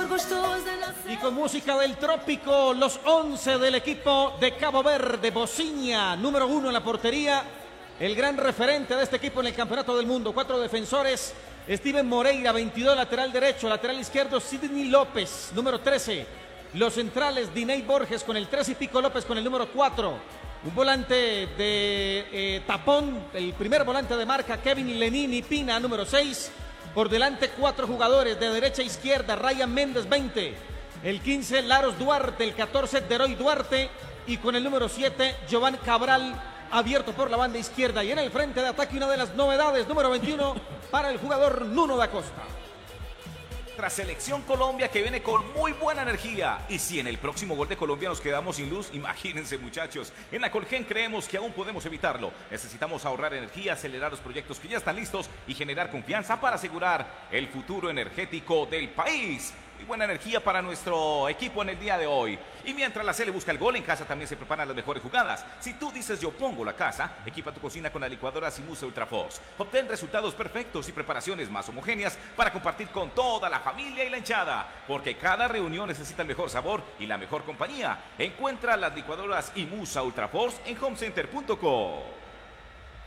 Y con música del trópico, los 11 del equipo de Cabo Verde. Bociña, número 1 en la portería, el gran referente de este equipo en el Campeonato del Mundo. 4 defensores: Steven Moreira, 22, lateral derecho. Lateral izquierdo, Sidney López, número 13. Los centrales, Diney Borges con el 3 y Pico López con el número 4. Un volante de tapón, el primer volante de marca, Kevin Lenini Pina, número 6. Por delante 4 jugadores de derecha a izquierda: Ryan Méndez, 20. El 15, Laros Duarte. El 14, Deroy Duarte. Y con el número 7, Giovanni Cabral, abierto por la banda izquierda. Y en el frente de ataque, una de las novedades, número 21, para el jugador Nuno da Costa. Nuestra selección Colombia, que viene con muy buena energía. Y si en el próximo gol de Colombia nos quedamos sin luz, imagínense, muchachos. En la Colgen creemos que aún podemos evitarlo. Necesitamos ahorrar energía, acelerar los proyectos que ya están listos y generar confianza para asegurar el futuro energético del país. Y buena energía para nuestro equipo en el día de hoy. Y mientras la Sele busca el gol, en casa también se preparan las mejores jugadas. Si tú dices yo pongo la casa, equipa tu cocina con la licuadora Simusa Ultrafox. Obtén resultados perfectos y preparaciones más homogéneas para compartir con toda la familia y la hinchada. Porque cada reunión necesita el mejor sabor y la mejor compañía. Encuentra las licuadoras Imusa Ultraforce en homecenter.co.